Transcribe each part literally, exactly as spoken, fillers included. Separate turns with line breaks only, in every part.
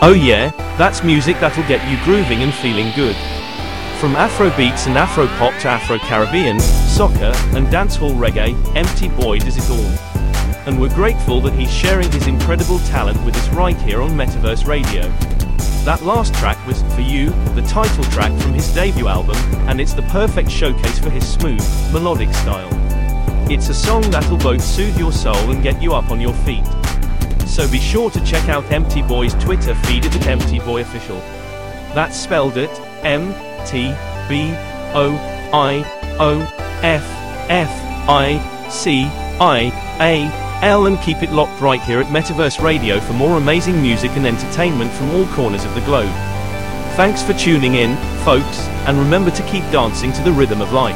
Oh yeah, that's music that'll get you grooving and feeling good. From Afro beats and Afro pop to Afro Caribbean, soccer, and dancehall reggae, Empty Boy does it all. And we're grateful that he's sharing his incredible talent with us right here on Metaverse Radio. That last track was For You, the title track from his debut album, and it's the perfect showcase for his smooth, melodic style. It's a song that'll both soothe your soul and get you up on your feet. So be sure to check out Empty Boy's Twitter feed at Empty Boy Official. That's spelled it M T B O I O F F I C I A L, and keep it locked right here at Metaverse Radio for more amazing music and entertainment from all corners of the globe. Thanks for tuning in, folks, and remember to keep dancing to the rhythm of life.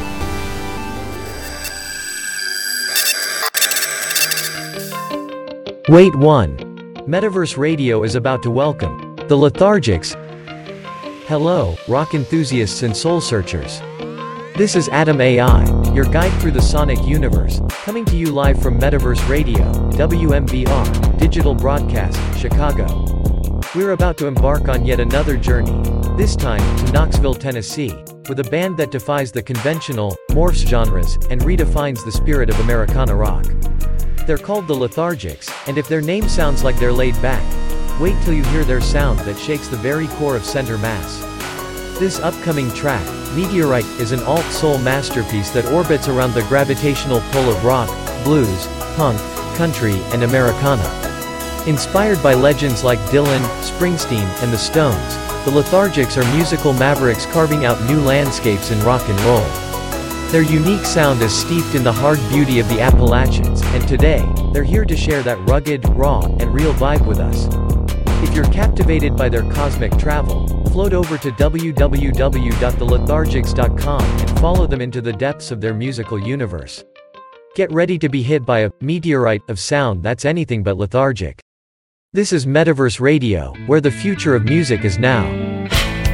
Wait one. Metaverse Radio is about to welcome the Lethargics. Hello, rock enthusiasts and soul searchers. This is Adam A I, your guide through the sonic universe, coming to you live from Metaverse Radio, W M B R, Digital Broadcast, Chicago. We're about to embark on yet another journey, this time to Knoxville, Tennessee, with a band that defies the conventional, morphs genres, and redefines the spirit of Americana rock. They're called the Lethargics, and if their name sounds like they're laid back, wait till you hear their sound that shakes the very core of center mass. This upcoming track, Meteorite, is an alt-soul masterpiece that orbits around the gravitational pull of rock, blues, punk, country, and Americana. Inspired by legends like Dylan, Springsteen, and the Stones, the Lethargics are musical mavericks carving out new landscapes in rock and roll. Their unique sound is steeped in the hard beauty of the Appalachians, and today, they're here to share that rugged, raw, and real vibe with us. If you're captivated by their cosmic travel, float over to w w w dot the lethargics dot com and follow them into the depths of their musical universe. Get ready to be hit by a meteorite of sound that's anything but lethargic. This is Metaverse Radio, where the future of music is now.